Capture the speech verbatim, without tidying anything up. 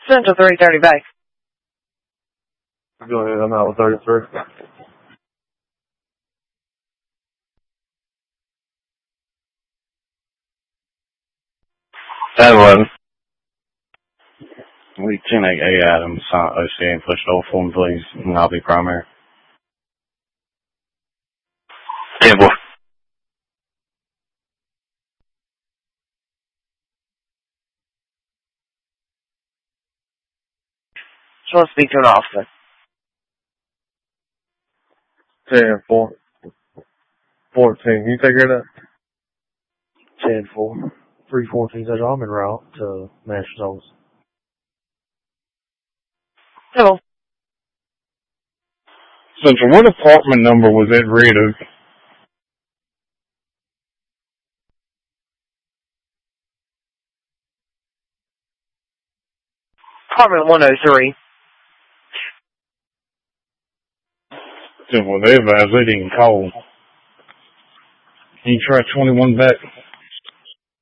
Central three thirty back. Go ahead, I'm out with thirty-three. ten eleven. We ten eight A Adams, O C and push over for me, please, and I'll be primary. ten four. Just want to speak to an officer. ten four. fourteen, you take care of that? ten four. three fourteen, that's I'm en route to Master's office. Hello. Central, what apartment number was at Red Oak? Apartment one oh three. Well, they advised they didn't call. Can you try twenty-one back?